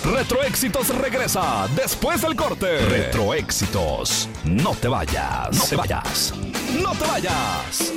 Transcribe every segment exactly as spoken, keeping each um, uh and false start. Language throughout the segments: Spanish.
Retroéxitos regresa después del corte. Retroéxitos. No te vayas. No te vayas. No te vayas.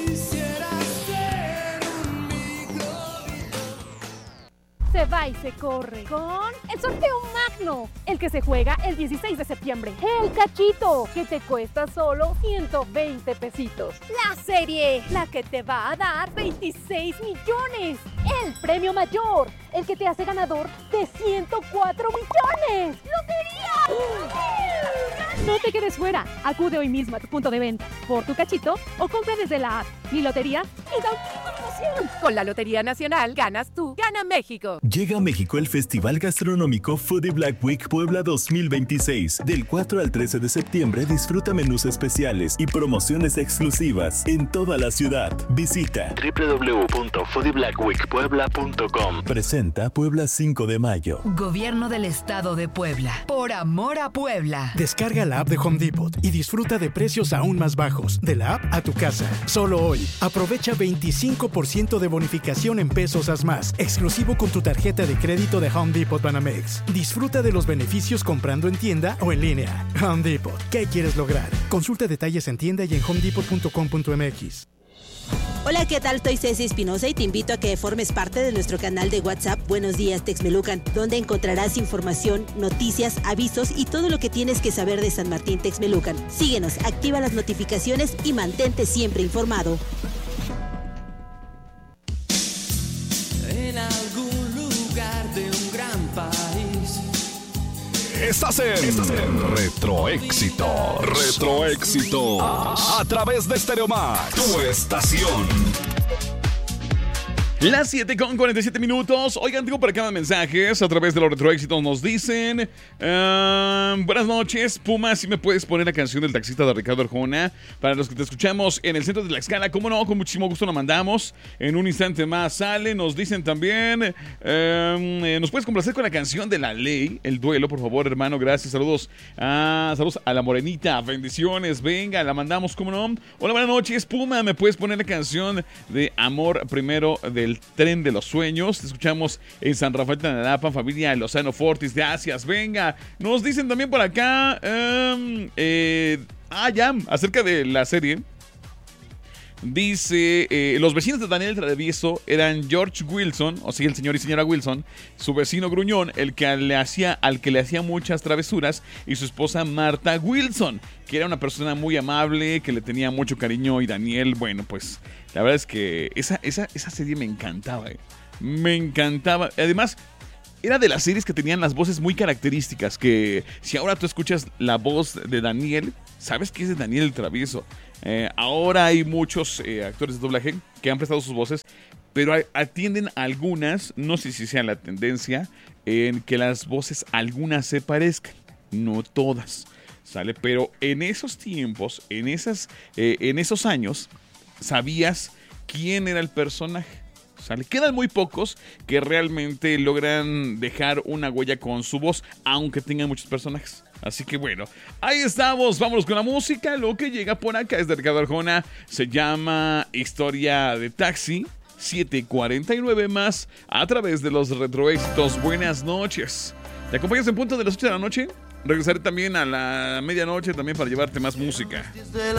Se va y se corre con el sorteo magno, el que se juega el dieciséis de septiembre. El cachito, que te cuesta solo ciento veinte pesitos. La serie, la que te va a dar veintiséis millones. El premio mayor, el que te hace ganador de ciento cuatro millones. ¡Lotería! No te quedes fuera. Acude hoy mismo a tu punto de venta por tu cachito o compra desde la app Mi Lotería y da una promoción. Con la Lotería Nacional ganas tú, gana México. Llega a México el Festival Gastronómico Foodie Black Week Puebla dos mil veintiséis. Del cuatro al trece de septiembre disfruta menús especiales y promociones exclusivas en toda la ciudad. Visita doble u doble u doble u punto foodie black week puebla punto com. Presenta Puebla cinco de mayo. Gobierno del Estado de Puebla. Por amor a Puebla. Descarga la app de Home Depot y disfruta de precios aún más bajos. De la app a tu casa. Solo hoy. Aprovecha veinticinco por ciento de bonificación en pesos haz más. Exclusivo con tu tarjeta de crédito de Home Depot Banamex. Disfruta de los beneficios comprando en tienda o en línea. Home Depot. ¿Qué quieres lograr? Consulta detalles en tienda y en home depot punto com punto m x. Hola, ¿qué tal? Soy Ceci Espinosa y te invito a que formes parte de nuestro canal de WhatsApp Buenos Días Texmelucan, donde encontrarás información, noticias, avisos y todo lo que tienes que saber de San Martín Texmelucan. Síguenos, activa las notificaciones y mantente siempre informado. En algún lugar de un gran país. Estás en, Estás en Retroéxitos. Retroéxitos. A, a través de Stereo Max, tu estación. Las siete con cuarenta y siete minutos. Oigan, tengo por acá mensajes a través de los retroéxitos. Nos dicen: uh, buenas noches, Puma. Si me puedes poner la canción del taxista de Ricardo Arjona para los que te escuchamos en el centro de Tlaxcala. Cómo no, con muchísimo gusto lo mandamos. En un instante más sale. Nos dicen también: uh, eh, ¿nos puedes complacer con la canción de La Ley? El duelo, por favor, hermano. Gracias. Saludos. Uh, saludos a la Morenita. Bendiciones. Venga, la mandamos, cómo no. Hola, buenas noches, Puma. ¿Me puedes poner la canción de Amor Primero del El Tren de los Sueños? Te escuchamos en San Rafael de Nalapa, familia Lozano Fortis. Gracias, venga. Nos dicen también por acá um, eh, ah, ya, acerca de la serie. Dice, eh, los vecinos de Daniel Travieso eran George Wilson, o sea, el señor y señora Wilson, su vecino gruñón, el que le hacía, al que le hacía muchas travesuras, y su esposa Marta Wilson, que era una persona muy amable, que le tenía mucho cariño, y Daniel, bueno, pues, la verdad es que esa, esa, esa serie me encantaba, eh. me encantaba. Además, era de las series que tenían las voces muy características, que si ahora tú escuchas la voz de Daniel, sabes que es de Daniel el Travieso. Eh, ahora hay muchos eh, actores de doblaje que han prestado sus voces, pero atienden a algunas, no sé si sea la tendencia, en que las voces algunas se parezcan, no todas, ¿sale? Pero en esos tiempos, en, esas, eh, en esos años, sabías quién era el personaje. ¿Sale? Quedan muy pocos que realmente logran dejar una huella con su voz, aunque tengan muchos personajes. Así que bueno, ahí estamos, vámonos con la música. Lo que llega por acá es de Ricardo Arjona, se llama Historia de Taxi. siete cuarenta y nueve más a través de los retroéxitos. Buenas noches. ¿Te acompañas en punto de las ocho de la noche? Regresaré también a la medianoche también para llevarte más música.